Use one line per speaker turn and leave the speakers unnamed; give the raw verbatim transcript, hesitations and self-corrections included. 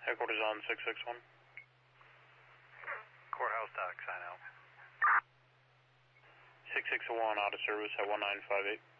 Headquarters on six six one.
Courthouse dock, sign out.
six six one out of service at one nine five eight.